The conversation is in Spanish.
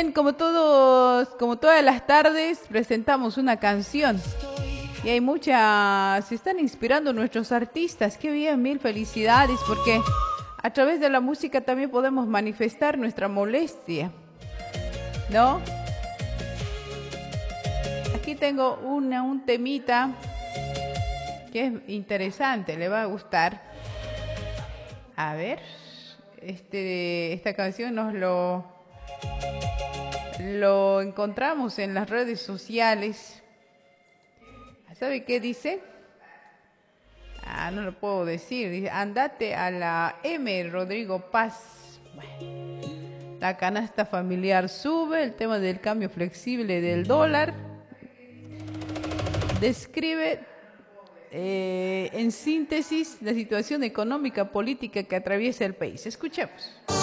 bien, como todas las tardes, presentamos una canción. Y hay se están inspirando nuestros artistas. Qué bien, mil felicidades, porque a través de la música también podemos manifestar nuestra molestia, ¿no? Aquí tengo un temita que es interesante, le va a gustar. A ver, esta canción lo encontramos en las redes sociales. ¿Sabe qué dice? No lo puedo decir. Dice, andate a la M, Rodrigo Paz. Bueno, la canasta familiar sube, el tema del cambio flexible del dólar. Describe en síntesis la situación económica política que atraviesa el país. Escuchemos.